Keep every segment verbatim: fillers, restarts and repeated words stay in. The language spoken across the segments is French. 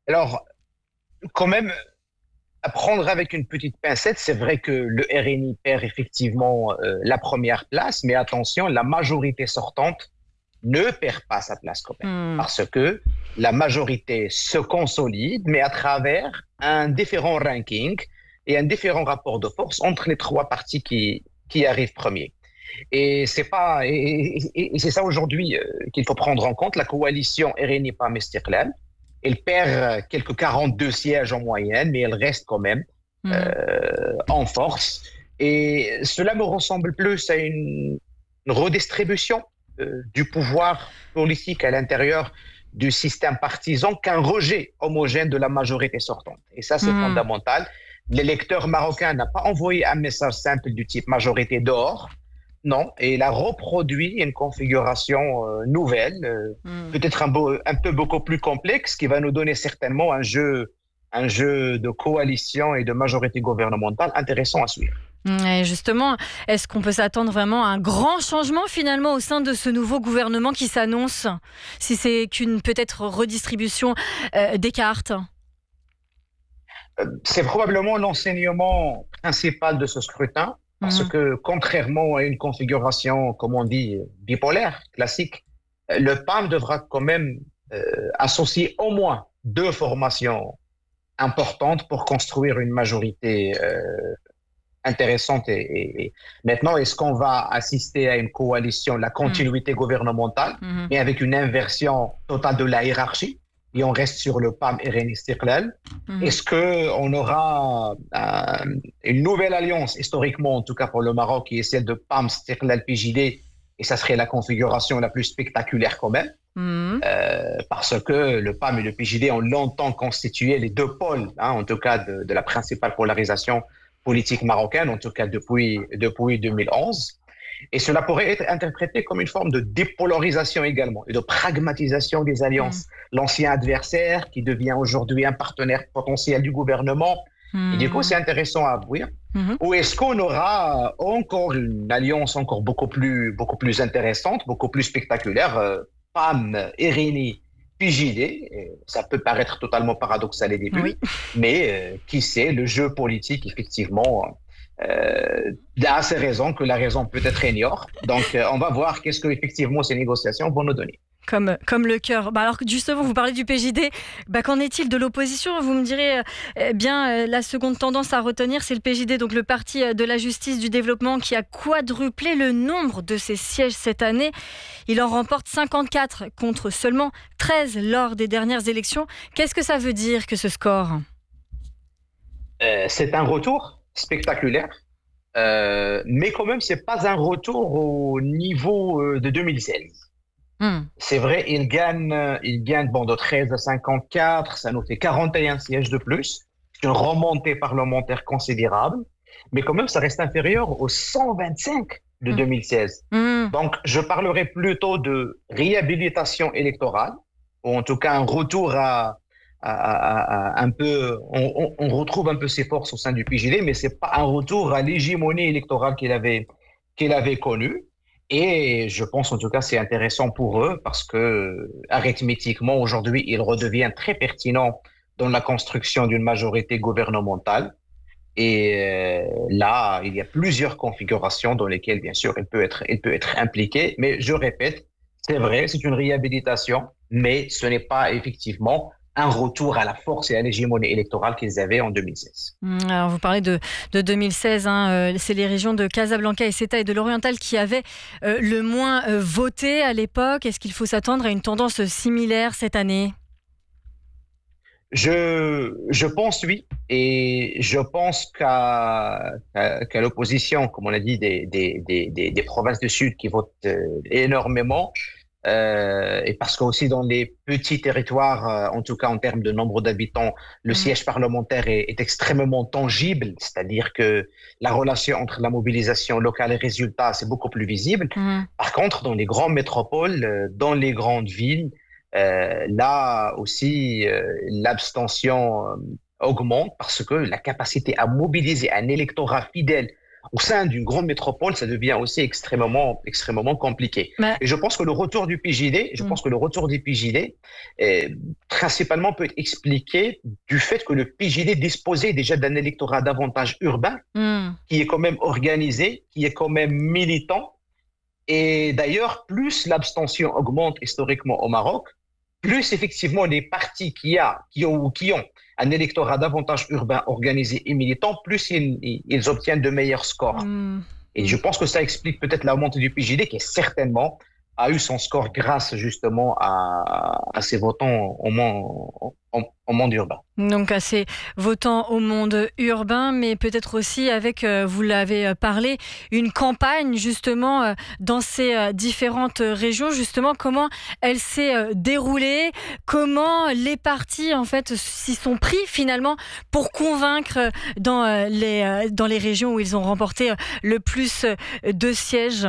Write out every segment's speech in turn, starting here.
Alors, quand même, à prendre avec une petite pincette, c'est vrai que le R N I perd effectivement euh, la première place, mais attention, la majorité sortante ne perd pas sa place quand même, Hmm. parce que la majorité se consolide, mais à travers un différent ranking et un différent rapport de force entre les trois partis qui, qui arrivent premiers. Et c'est pas, et, et- et c'est ça aujourd'hui euh, qu'il faut prendre en compte. La coalition R N I PAM Istiqlal, elle perd euh, quelques quarante-deux sièges en moyenne, mais elle reste quand même Hmm. euh, en force. Et cela me ressemble plus à une, une redistribution euh, du pouvoir politique à l'intérieur du système partisan qu'un rejet homogène de la majorité sortante. Et ça, c'est Hmm. fondamental. L'électeur marocain n'a pas envoyé un message simple du type majorité dehors. Non, et il a reproduit une configuration euh, nouvelle, euh, Hmm. peut-être un, beau- un peu beaucoup plus complexe, qui va nous donner certainement un jeu, un jeu de coalition et de majorité gouvernementale intéressant à suivre. Hmm. Et justement, est-ce qu'on peut s'attendre vraiment à un grand changement finalement au sein de ce nouveau gouvernement qui s'annonce, si c'est qu'une peut-être redistribution euh, des cartes? Euh, C'est probablement l'enseignement principal de ce scrutin, parce Hmm. que contrairement à une configuration, comme on dit, bipolaire, classique, euh, le PAM devra quand même euh, associer au moins deux formations importante pour construire une majorité euh, intéressante. Et, et- et maintenant, est-ce qu'on va assister à une coalition, la Hmm. continuité gouvernementale, Mhm. mais avec une inversion totale de la hiérarchie, et on reste sur le PAM R N Istiqlal? Mhm. Est-ce qu'on aura euh, une nouvelle alliance, historiquement, en tout cas pour le Maroc, qui est celle de PAM Istiqlal P J D, et ça serait la configuration la plus spectaculaire quand même? Mhm. Euh, parce que le PAM et le P J D ont longtemps constitué les deux pôles, hein, en tout cas de, de la principale polarisation politique marocaine, en tout cas depuis, depuis deux mille onze. Et cela pourrait être interprété comme une forme de dépolarisation également et de pragmatisation des Mhm. alliances. L'ancien adversaire qui devient aujourd'hui un partenaire potentiel du gouvernement. Et du coup, c'est Mhm. intéressant à voir. Mhm. Ou est-ce qu'on aura encore une alliance encore beaucoup plus, beaucoup plus intéressante, beaucoup plus spectaculaire, euh, PAM, Irini, P J D? Ça peut paraître totalement paradoxal au Oui. début, mais euh, qui sait, le jeu politique, effectivement, euh, a ses raisons que la raison peut-être ignore. Donc, euh, on va voir qu'est-ce que effectivement ces négociations vont nous donner. Comme, comme le cœur. Bah alors justement, vous parlez du P J D. Bah, qu'en est-il de l'opposition? Vous me direz, euh, eh bien, euh, la seconde tendance à retenir, c'est le P J D, donc le Parti euh, de la justice du développement, qui a quadruplé le nombre de ses sièges cette année. Il en remporte cinquante-quatre contre seulement treize lors des dernières élections. Qu'est-ce que ça veut dire que ce score? Euh, c'est un retour spectaculaire, euh, mais quand même, c'est pas un retour au niveau euh, de deux mille seize. Hmm. C'est vrai, il gagne, euh, il gagne bon, de treize à cinquante-quatre, ça nous fait quarante et un sièges de plus. C'est une remontée parlementaire considérable, mais quand même, ça reste inférieur aux cent vingt-cinq de Hmm. deux mille seize. Hmm. Donc, je parlerai plutôt de réhabilitation électorale, ou en tout cas un retour à, à- à- à un peu, on, on- on retrouve un peu ses forces au sein du P J D, mais c'est pas un retour à l'hégémonie électorale qu'il avait, qu'il avait connue. Et je pense en tout cas c'est intéressant pour eux parce que arithmétiquement aujourd'hui il redevient très pertinent dans la construction d'une majorité gouvernementale. Et euh, là, il y a plusieurs configurations dans lesquelles, bien sûr, il peut être, il peut être impliqué. Mais je répète, c'est vrai, c'est une réhabilitation, mais ce n'est pas effectivement un retour à la force et à l'hégémonie électorale qu'ils avaient en deux mille seize. Hmm. Alors vous parlez de, de deux mille seize, hein, euh, c'est les régions de Casablanca et Ceuta et de l'Oriental qui avaient euh, le moins euh, voté à l'époque. Est-ce qu'il faut s'attendre à une tendance similaire cette année? Je, je pense oui, et je pense qu'à qu'à, qu'à l'opposition, comme on a dit, des, des, des, des, des provinces du Sud qui votent euh, énormément, euh, et parce qu'aussi dans les petits territoires, euh, en tout cas en termes de nombre d'habitants, le Hmm. siège parlementaire est, est extrêmement tangible, c'est-à-dire que la relation entre la mobilisation locale et résultat, c'est beaucoup plus visible. Hmm. Par contre, dans les grandes métropoles, euh, dans les grandes villes, euh, là aussi, euh, l'abstention euh, augmente parce que la capacité à mobiliser un électorat fidèle au sein d'une grande métropole, ça devient aussi extrêmement, extrêmement compliqué. Mais... Et je pense que le retour du P J D, je mmh. pense que le retour du P J D, est, principalement peut être expliqué du fait que le P J D disposait déjà d'un électorat davantage urbain, mmh. qui est quand même organisé, qui est quand même militant. Et d'ailleurs, plus l'abstention augmente historiquement au Maroc, plus effectivement les partis qui, a, qui, ont, qui ont un électorat davantage urbain, organisé et militant, plus ils, ils obtiennent de meilleurs scores. Mmh. Et mmh. je pense que ça explique peut-être la montée du P J D, qui certainement a eu son score grâce justement à, à ses votants au monde, au, au monde urbain. Donc à ses votants au monde urbain, mais peut-être aussi avec, euh, vous l'avez parlé, une campagne justement euh, dans ces euh, différentes régions, justement comment elle s'est euh, déroulée, comment les partis en fait s'y sont pris finalement pour convaincre dans, euh, les, euh, dans les régions où ils ont remporté le plus de sièges.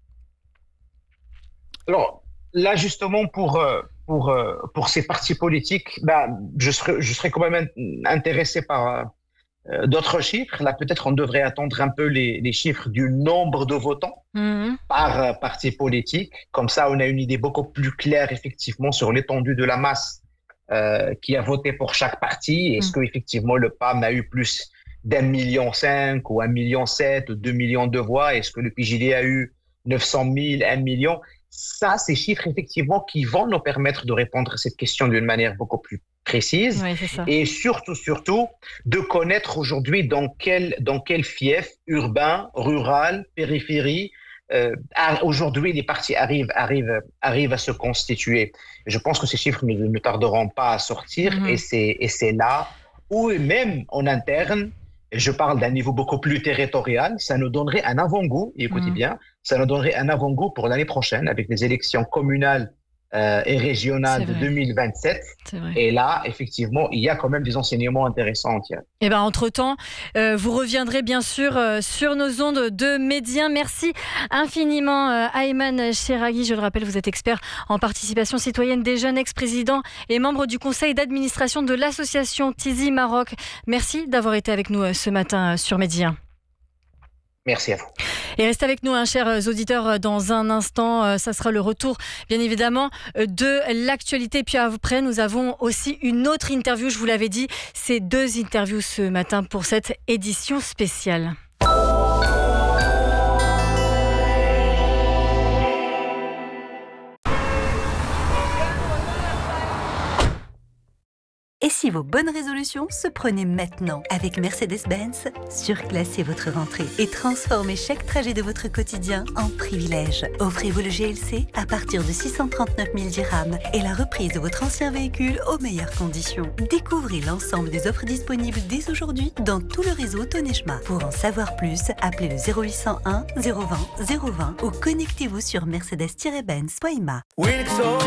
Alors, là, justement, pour, pour, pour ces partis politiques, ben, je, serais, je serais quand même intéressé par euh, d'autres chiffres. Là, peut-être on devrait attendre un peu les, les chiffres du nombre de votants mmh. par euh, parti politique. Comme ça, on a une idée beaucoup plus claire, effectivement, sur l'étendue de la masse euh, qui a voté pour chaque parti. Est-ce mmh. qu'effectivement, le P A M a eu plus d'un million cinq ou un million sept ou deux millions de voix? Est-ce que le P J D a eu neuf cent mille, un million? Ça, ces chiffres, effectivement, qui vont nous permettre de répondre à cette question d'une manière beaucoup plus précise. Oui, c'est ça. Et surtout, surtout, de connaître aujourd'hui dans quel, dans quel fief urbain, rural, périphérie, euh, aujourd'hui, les partis arrivent, arrivent, arrivent à se constituer. Je pense que ces chiffres ne, ne tarderont pas à sortir. Mm-hmm. Et c'est, et c'est là où, même en interne, je parle d'un niveau beaucoup plus territorial, ça nous donnerait un avant-goût, et écoutez mmh. bien, ça nous donnerait un avant-goût pour l'année prochaine avec les élections communales euh, et régionales de deux mille vingt-sept. Et là, effectivement, il y a quand même des enseignements intéressants. Et ben, entre-temps, euh, vous reviendrez bien sûr euh, sur nos ondes de Médien. Merci infiniment, euh, Ayman Cheraghi. Je le rappelle, vous êtes expert en participation citoyenne des jeunes, ex-président et membre du conseil d'administration de l'association Tizi Maroc. Merci d'avoir été avec nous euh, ce matin euh, sur Médien. Merci à vous. Et restez avec nous, hein, chers auditeurs, dans un instant. Ça sera le retour, bien évidemment, de l'actualité. Puis après, nous avons aussi une autre interview. Je vous l'avais dit, c'est deux interviews ce matin pour cette édition spéciale. Et si vos bonnes résolutions se prenaient maintenant? Avec Mercedes-Benz, surclassez votre rentrée et transformez chaque trajet de votre quotidien en privilège. Offrez-vous le G L C à partir de six cent trente-neuf mille dirhams et la reprise de votre ancien véhicule aux meilleures conditions. Découvrez l'ensemble des offres disponibles dès aujourd'hui dans tout le réseau Tonejma. Pour en savoir plus, appelez le zéro huit cent un zéro vingt zéro vingt ou connectez-vous sur mercedes tiret benz point i m a.